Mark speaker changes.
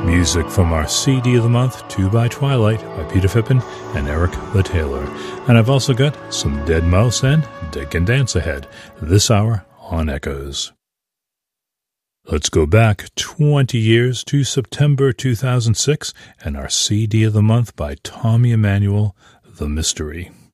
Speaker 1: Music from our CD of the month, 2 by Twilight by Peter Fippen and Eric LaTaylor. And I've also got some Deadmau5 and Dick and Dance ahead this hour on Echoes. Let's go back 20 years to September 2006 and our CD of the month by Tommy Emmanuel, The Mystery.